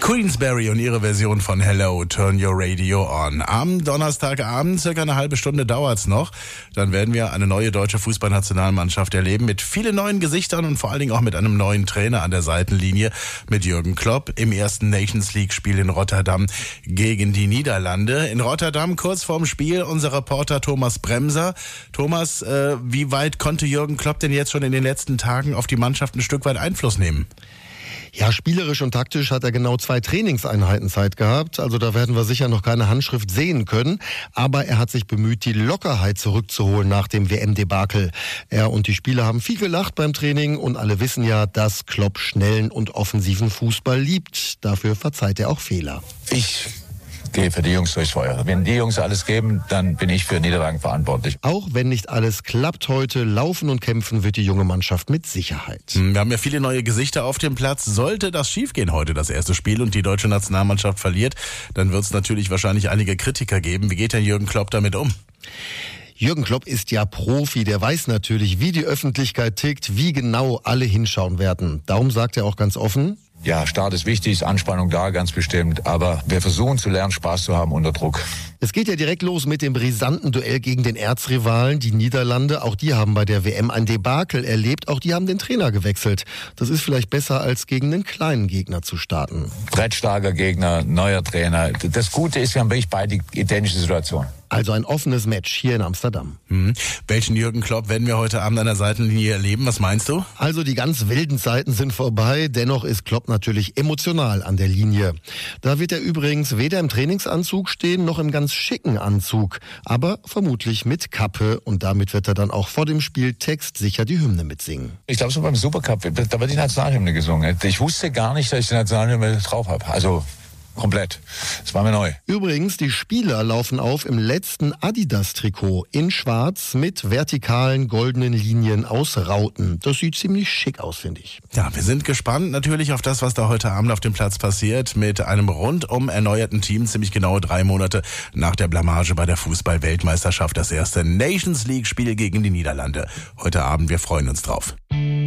Queensberry und ihre Version von Hello, Turn Your Radio On. Am Donnerstagabend, circa eine halbe Stunde dauert's noch. Dann werden wir eine neue deutsche Fußballnationalmannschaft erleben mit vielen neuen Gesichtern und vor allen Dingen auch mit einem neuen Trainer an der Seitenlinie, mit Jürgen Klopp im ersten Nations League Spiel in Rotterdam gegen die Niederlande. In Rotterdam kurz vorm Spiel unser Reporter Thomas Bremser. Thomas, wie weit konnte Jürgen Klopp denn jetzt schon in den letzten Tagen auf die Mannschaft ein Stück weit Einfluss nehmen? Ja, spielerisch und taktisch hat er genau 2 Trainingseinheiten Zeit gehabt. Also da werden wir sicher noch keine Handschrift sehen können. Aber er hat sich bemüht, die Lockerheit zurückzuholen nach dem WM-Debakel. Er und die Spieler haben viel gelacht beim Training und alle wissen ja, dass Klopp schnellen und offensiven Fußball liebt. Dafür verzeiht er auch Fehler. Ich gehe für die Jungs durchs Feuer. Wenn die Jungs alles geben, dann bin ich für Niederlagen verantwortlich. Auch wenn nicht alles klappt heute, laufen und kämpfen wird die junge Mannschaft mit Sicherheit. Wir haben ja viele neue Gesichter auf dem Platz. Sollte das schiefgehen heute, das erste Spiel, und die deutsche Nationalmannschaft verliert, dann wird es natürlich wahrscheinlich einige Kritiker geben. Wie geht denn Jürgen Klopp damit um? Jürgen Klopp ist ja Profi, der weiß natürlich, wie die Öffentlichkeit tickt, wie genau alle hinschauen werden. Darum sagt er auch ganz offen: Ja, Start ist wichtig, ist Anspannung da, ganz bestimmt. Aber wir versuchen zu lernen, Spaß zu haben unter Druck. Es geht ja direkt los mit dem brisanten Duell gegen den Erzrivalen, die Niederlande. Auch die haben bei der WM ein Debakel erlebt. Auch die haben den Trainer gewechselt. Das ist vielleicht besser, als gegen einen kleinen Gegner zu starten. Brettstarker Gegner, neuer Trainer. Das Gute ist, wir haben wirklich beide identische Situationen. Also ein offenes Match hier in Amsterdam. Welchen Jürgen Klopp werden wir heute Abend an der Seitenlinie erleben? Was meinst du? Also die ganz wilden Zeiten sind vorbei. Dennoch ist Klopp natürlich emotional an der Linie. Da wird er übrigens weder im Trainingsanzug stehen, noch im ganz schicken Anzug. Aber vermutlich mit Kappe. Und damit wird er dann auch vor dem Spiel textsicher die Hymne mitsingen. Ich glaube, so beim Supercup, da wird die Nationalhymne gesungen. Ich wusste gar nicht, dass ich die Nationalhymne drauf habe. Also komplett. Das war mir neu. Übrigens, die Spieler laufen auf im letzten Adidas-Trikot in schwarz mit vertikalen goldenen Linien aus Rauten. Das sieht ziemlich schick aus, finde ich. Ja, wir sind gespannt natürlich auf das, was da heute Abend auf dem Platz passiert, mit einem rundum erneuerten Team, ziemlich genau 3 Monate nach der Blamage bei der Fußball-Weltmeisterschaft, das erste Nations League-Spiel gegen die Niederlande. Heute Abend, wir freuen uns drauf.